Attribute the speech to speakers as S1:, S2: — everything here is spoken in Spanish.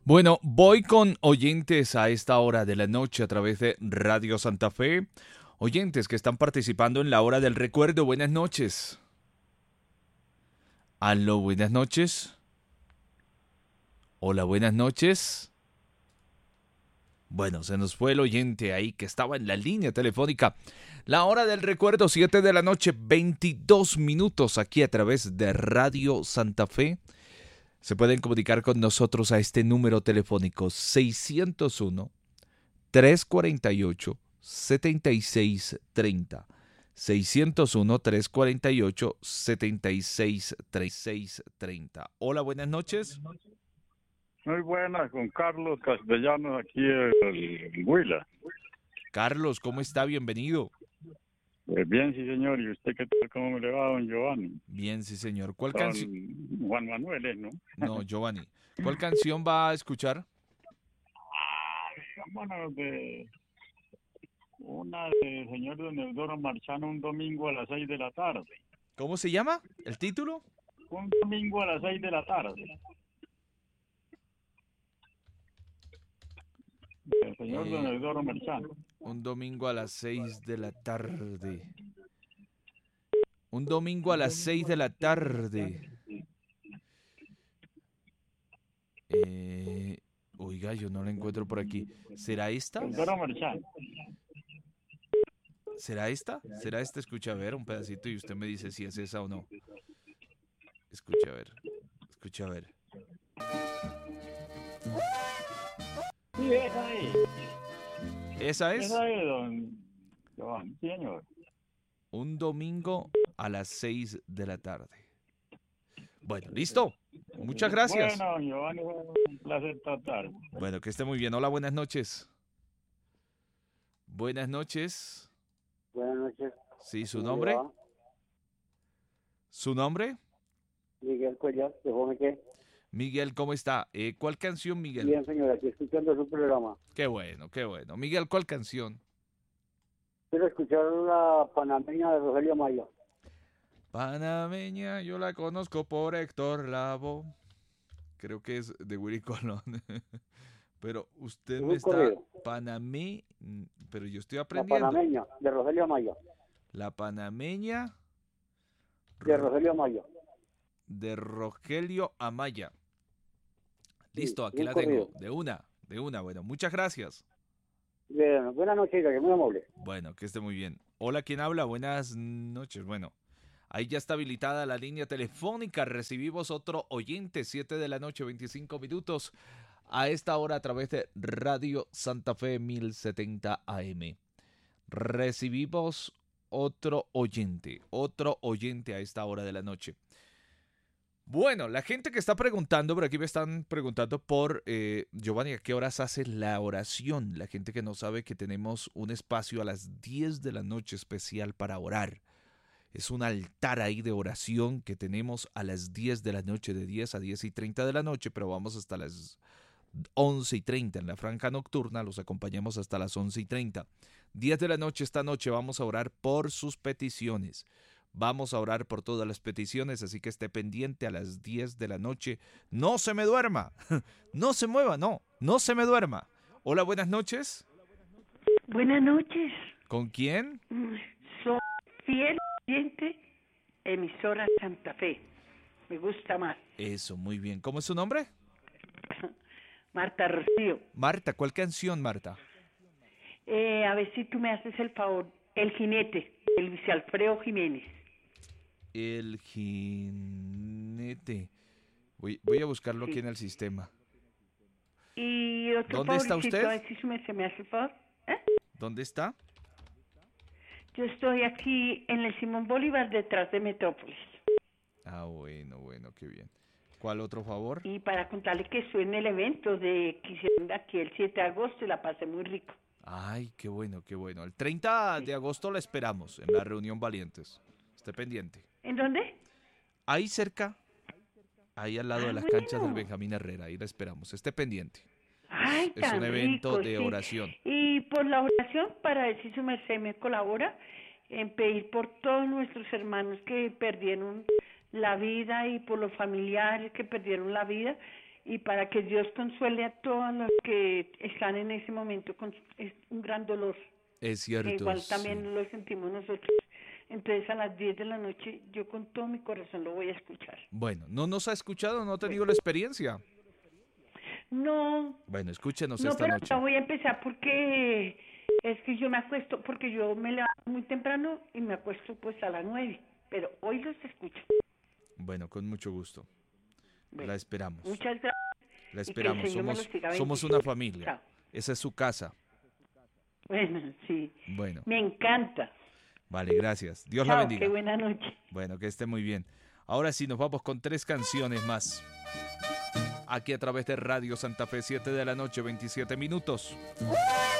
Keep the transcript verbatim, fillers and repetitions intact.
S1: Bueno, voy con oyentes a esta hora de la noche a través de Radio Santa Fe. Oyentes que están participando en la hora del recuerdo. Buenas noches. Aló, buenas noches. Hola, buenas noches. Bueno, se nos fue el oyente ahí que estaba en la línea telefónica. La hora del recuerdo, siete de la noche, veintidós minutos aquí a través de Radio Santa Fe. Se pueden comunicar con nosotros a este número telefónico seiscientos uno, trescientos cuarenta y ocho, setenta y seis treinta. seiscientos uno, trescientos cuarenta y ocho, setenta y seis treinta. Hola, buenas noches.
S2: Muy buenas, con Carlos Castellanos aquí en Huila.
S1: Carlos, ¿cómo está? Bienvenido.
S2: Eh, bien, sí, señor. ¿Y usted qué tal? ¿Cómo me le va, don Giovanni?
S1: Bien, sí, señor. ¿Cuál
S2: Don
S1: canción?
S2: Juan Manuel, ¿eh, no?
S1: No, Giovanni. ¿Cuál canción va a escuchar?
S2: Ah, bueno, de una del señor Don Eudoro Marchano, un domingo a las seis de la tarde.
S1: ¿Cómo se llama? ¿El título?
S2: Un domingo a las seis de la tarde. El señor
S1: Eh,
S2: Don Eudoro Marchano.
S1: un domingo a las seis de la tarde. Un domingo a las seis de la tarde. Eh, oiga, yo no la encuentro por aquí. ¿Será esta?
S2: Eudoro Marchano.
S1: ¿Será esta? ¿Será esta? Escucha a ver un pedacito y usted me dice si es esa o no. Escucha a ver. Escucha a ver.
S2: Sí, esa es.
S1: ¿Esa es?
S2: Esa es, don Giovanni, sí, señor.
S1: Un domingo a las seis de la tarde. Bueno, listo. Muchas gracias.
S2: Bueno, Giovanni, un placer tratar.
S1: Bueno, que esté muy bien. Hola, buenas noches. Buenas noches.
S3: Buenas noches.
S1: Sí, ¿su
S3: ¿Cómo le
S1: nombre?
S3: va?
S1: ¿Su nombre?
S3: Miguel Cuellar, ¿de Jome qué?
S1: Miguel, ¿cómo está? Eh, ¿Cuál canción, Miguel?
S3: Bien, señora, aquí escuchando su programa.
S1: Qué bueno, qué bueno. Miguel, ¿cuál canción?
S3: Quiero escuchar la panameña de Rogelio Maya.
S1: Panameña, yo la conozco por Héctor Lavoe. Creo que es de Willy Colón. Pero usted
S3: Es
S1: me
S3: un
S1: está...
S3: corrido.
S1: Panamé... Pero yo estoy
S3: La
S1: aprendiendo.
S3: panameña de Rogelio Maya.
S1: La panameña
S3: De Rogelio Maya.
S1: de Rogelio Amaya. Listo,
S3: Sí,
S1: aquí
S3: bien
S1: la
S3: corrido.
S1: tengo. De una, de una. Bueno, muchas gracias.
S3: Bien, buenas noches, que muy amable.
S1: Bueno, que esté muy bien. Hola, ¿quién habla? Buenas noches. Bueno, ahí ya está habilitada la línea telefónica. Recibimos otro oyente, siete de la noche, veinticinco minutos. A esta hora a través de Radio Santa Fe mil setenta A M. Recibimos otro oyente, otro oyente a esta hora de la noche. Bueno, la gente que está preguntando, por aquí me están preguntando por eh, Giovanni, ¿a qué horas hace la oración? La gente que no sabe que tenemos un espacio a las diez de la noche especial para orar. Es un altar ahí de oración que tenemos a las diez de la noche, de diez a diez y treinta de la noche, pero vamos hasta las once y treinta en la franja nocturna, los acompañamos hasta las once y treinta. diez de la noche esta noche vamos a orar por sus peticiones. Vamos a orar por todas las peticiones, así que esté pendiente a las diez de la noche. No se me duerma, no se mueva, no, no se me duerma. Hola, buenas noches.
S4: Buenas noches.
S1: ¿Con quién?
S4: Mm, Soy fiel oyente, emisora Santa Fe. Me gusta más.
S1: Eso, muy bien. ¿Cómo es su nombre?
S4: Marta Rocío.
S1: Marta, ¿cuál canción, Marta?
S4: Eh, a ver si tú me haces el favor. El jinete, de Luis Alfredo Jiménez.
S1: El jinete. Voy, voy a buscarlo
S4: Sí.
S1: aquí en el sistema.
S4: Y otro
S1: ¿Dónde está
S4: favorcito,
S1: usted?
S4: a ver si se me, se me hace el favor. ¿Eh?
S1: ¿Dónde está?
S4: Yo estoy aquí en el Simón Bolívar, detrás de Metrópolis.
S1: Ah, bueno, bueno, qué bien. ¿Cuál otro favor?
S4: Y para contarle que estoy en el evento de que hicieron aquí el siete de agosto y la pasé muy rico.
S1: Ay, qué bueno, qué bueno. El treinta
S4: Sí.
S1: de agosto la esperamos en la reunión Valientes. Esté pendiente.
S4: ¿En dónde?
S1: Ahí cerca, ahí al lado
S4: Ah,
S1: de las canchas del
S4: bueno.
S1: Benjamín Herrera, ahí la esperamos. Esté pendiente.
S4: Ay,
S1: Es un
S4: tan
S1: evento
S4: rico,
S1: de
S4: sí.
S1: oración.
S4: Y por la oración, para ver si su merced me colabora, en pedir por todos nuestros hermanos que perdieron la vida y por los familiares que perdieron la vida y para que Dios consuele a todos los que están en ese momento con es un gran dolor.
S1: Es cierto.
S4: Que igual
S1: sí.
S4: también lo sentimos nosotros. Entonces a las diez de la noche yo con todo mi corazón lo voy a escuchar.
S1: Bueno, ¿no nos ha escuchado? ¿No ha tenido la experiencia?
S4: No,
S1: Bueno, escúchenos
S4: no,
S1: esta
S4: pero
S1: noche.
S4: ya voy a empezar porque es que yo me acuesto, porque yo me levanto muy temprano y me acuesto pues a las nueve, pero hoy los escucho.
S1: Bueno, con mucho gusto.
S4: Bueno,
S1: La esperamos.
S4: muchas gracias.
S1: La
S4: y que el
S1: esperamos.
S4: Señor me
S1: Somos,
S4: los siga
S1: somos
S4: bendiciendo.
S1: una familia.
S4: Chao.
S1: Esa es su casa.
S4: Bueno, sí.
S1: Bueno,
S4: Me encanta.
S1: vale, gracias. Dios la
S4: Chao,
S1: bendiga.
S4: qué buena noche.
S1: Bueno, que esté muy bien. Ahora sí, nos vamos con tres canciones más. Aquí a través de Radio Santa Fe, siete de la noche, veintisiete minutos.